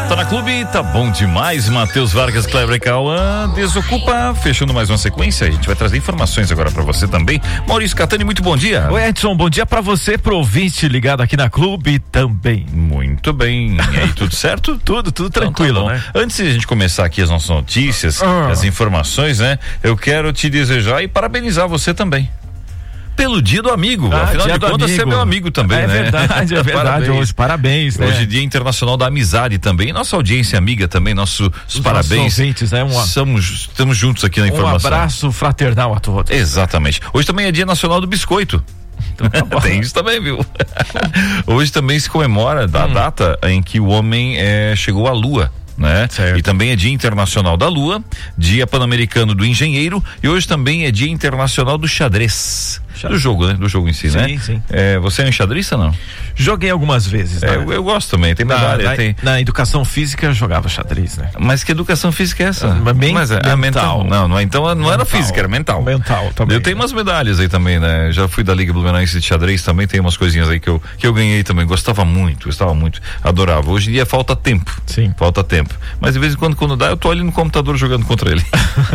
Tá na Clube, tá bom demais. Matheus Vargas, Kleber e Cauã, Desocupa, fechando mais uma sequência. A gente vai trazer informações agora pra você também. Maurício Catani, muito bom dia. Oi, Edson, bom dia pra você, pro ouvinte ligado aqui na Clube também. Muito bem. E aí, tudo certo? Tudo tranquilo, então, tá, né? Antes de a gente começar aqui as nossas notícias, as informações, né? Eu quero te desejar e parabenizar você também. Pelo Dia do Amigo. Afinal de contas, você é meu amigo também, né? É verdade. Hoje, parabéns, né? Hoje é Dia Internacional da Amizade também. Nossa audiência amiga também, nossos parabéns. Ouvintes, né? Estamos juntos aqui na informação. Um abraço fraternal a todos. Exatamente. Hoje também é Dia Nacional do Biscoito. Então, tá tem isso também, viu? Hoje também se comemora a data em que o homem chegou à Lua. Né? E também é Dia Internacional da Lua, Dia Pan-Americano do Engenheiro e hoje também é Dia Internacional do Xadrez. Do jogo, né? Do jogo em si, né? Sim. Você é um xadrista, não? Joguei algumas vezes, né? Eu gosto também, tem medalha. Na educação física eu jogava xadrez, né? Mas que educação física é essa? Mas é mental. Não, então não era física, era mental. Mental também. Eu tenho umas medalhas aí também, né? Já fui da Liga Blumenauense de xadrez também, tem umas coisinhas aí que eu ganhei também, gostava muito, adorava. Hoje em dia falta tempo. Sim. Falta tempo. Mas de vez em quando dá, eu tô ali no computador jogando contra ele.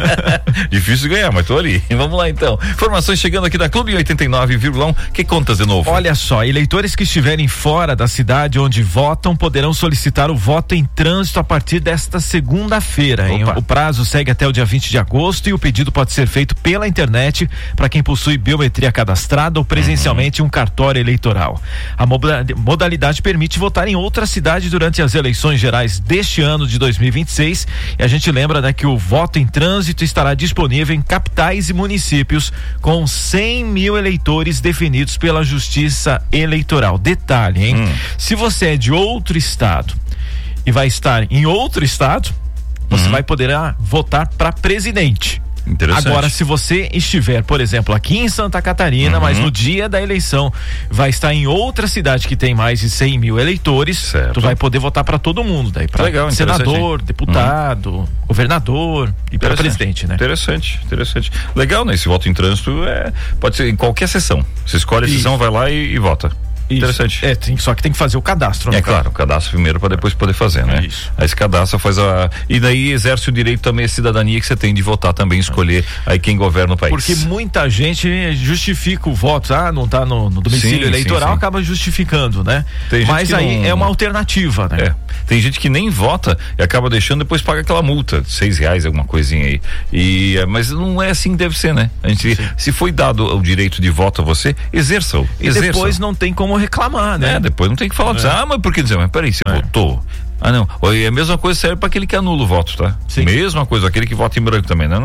Difícil ganhar, mas tô ali. Vamos lá então. Informações chegando aqui da Clube 89,1. Que contas de novo? Olha só, eleitores que estiverem fora da cidade onde votam poderão solicitar o voto em trânsito a partir desta segunda-feira. O prazo segue até o dia 20 de agosto e o pedido pode ser feito pela internet para quem possui biometria cadastrada ou presencialmente um cartório eleitoral. A modalidade permite votar em outra cidade durante as eleições gerais deste ano de 2026 e a gente lembra, né, que o voto em trânsito estará disponível em capitais e municípios com 100 mil eleitores definidos pela Justiça Eleitoral. Detalhe, hein? Se você é de outro estado e vai estar em outro estado, você vai poder votar para presidente. Agora, se você estiver, por exemplo, aqui em Santa Catarina, mas no dia da eleição vai estar em outra cidade que tem mais de 100 mil eleitores, tu vai poder votar para todo mundo, daí para senador, deputado, governador e para presidente, né? Interessante. Legal, né? Esse voto em trânsito pode ser em qualquer sessão. Você escolhe a sessão, vai lá e vota. Interessante. Só que tem que fazer o cadastro, né? Claro, o cadastro primeiro para depois poder fazer, né? Isso. Aí esse cadastro faz e daí exerce o direito também, a cidadania que você tem de votar também, escolher aí quem governa o país. Porque muita gente justifica o voto, não tá no domicílio eleitoral, acaba justificando, né? Mas aí é uma alternativa, né? Tem gente que nem vota e acaba deixando, depois paga aquela multa de R$6, alguma coisinha aí. Mas não é assim que deve ser, né? Se foi dado o direito de voto a você, exerça-o. Depois não tem como reclamar, né? Depois não tem que falar, mas por que dizer? Mas peraí, você votou? Não. E a mesma coisa serve para aquele que anula o voto, tá? Sim. Mesma coisa, aquele que vota em branco também, né?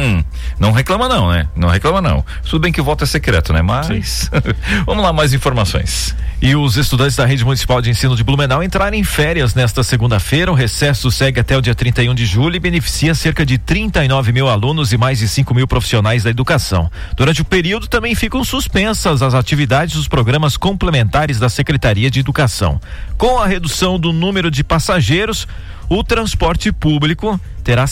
Não reclama não, né? Não reclama não. Tudo bem que o voto é secreto, né? Mas vamos lá, mais informações. E os estudantes da Rede Municipal de Ensino de Blumenau entraram em férias nesta segunda-feira. O recesso segue até o dia 31 de julho e beneficia cerca de 39 mil alunos e mais de 5 mil profissionais da educação. Durante o período também ficam suspensas as atividades dos programas complementares da Secretaria de Educação. Com a redução do número de passageiros, o transporte público terá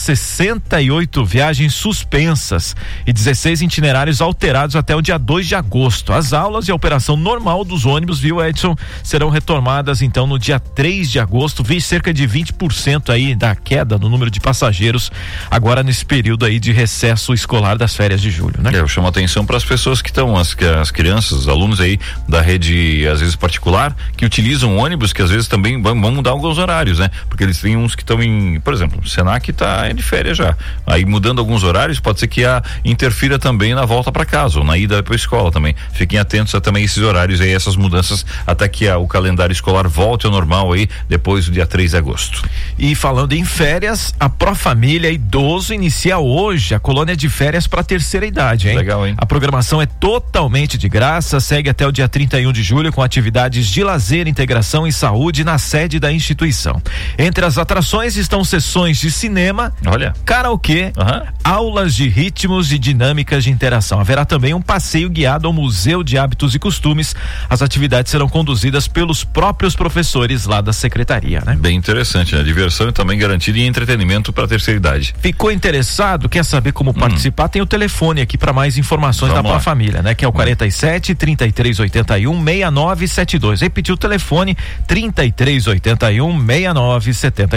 68 viagens suspensas e 16 itinerários alterados até o dia 2 de agosto. As aulas e a operação normal dos ônibus, viu, Edson, serão retomadas então no dia 3 de agosto. Vi cerca de 20% aí da queda no número de passageiros agora nesse período aí de recesso escolar das férias de julho, né? Eu chamo a atenção para as pessoas que estão, as crianças, os alunos aí da rede, às vezes particular, que utilizam ônibus, que às vezes também vão mudar alguns horários, né? Porque eles têm uns que estão por exemplo, o Senac tá de férias já. Aí mudando alguns horários, pode ser que interfira também na volta para casa ou na ida para a escola também. Fiquem atentos a também esses horários aí, essas mudanças, até que o calendário escolar volte ao normal aí depois do dia 3 de agosto. E falando em férias, a Profamília Idoso inicia hoje a colônia de férias para a terceira idade, hein? Legal, hein? A programação é totalmente de graça, segue até o dia 31 de julho com atividades de lazer, integração e saúde na sede da instituição. Entre as atrações estão sessões de cinema, karaokê, aulas de ritmos e dinâmicas de interação. Haverá também um passeio guiado ao Museu de Hábitos e Costumes. As atividades serão conduzidas pelos próprios professores lá da secretaria, né? Bem interessante, né? Diversão também garantida e entretenimento para a terceira idade. Ficou interessado? Quer saber como participar? Tem o telefone aqui para mais informações da Profamília, né? Que é o 47 3381 6972. Repetiu o telefone 3381 6972.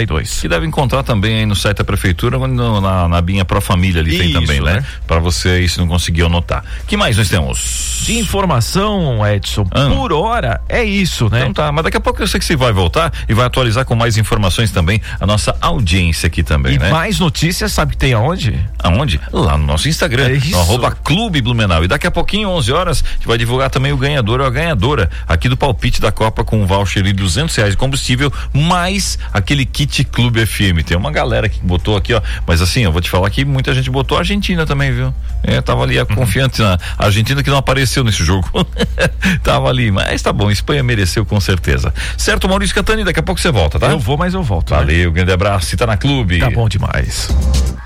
32. Que deve encontrar também aí no site da prefeitura, na abinha Pro Família ali tem também, né? Para você aí, se não conseguir anotar. Que mais nós temos? De informação, Edson, por hora é isso, né? Então tá, mas daqui a pouco eu sei que você vai voltar e vai atualizar com mais informações também a nossa audiência aqui também, e né? E mais notícias, sabe que tem aonde? Aonde? Lá no nosso Instagram, no @Clube Blumenau. E daqui a pouquinho, 11 horas, a gente vai divulgar também o ganhador ou a ganhadora aqui do palpite da Copa com um voucher de R$200 de combustível, mais aquele kit Clube FM. Tem uma galera que botou aqui, ó, mas assim, eu vou te falar que muita gente botou a Argentina também, viu? Tava ali confiante na Argentina, que não apareceu nesse jogo. Tava ali, mas tá bom, Espanha mereceu com certeza. Certo, Maurício Catani, daqui a pouco você volta, tá? Eu vou, mas eu volto. Valeu, grande abraço, e tá na Clube. Tá bom demais.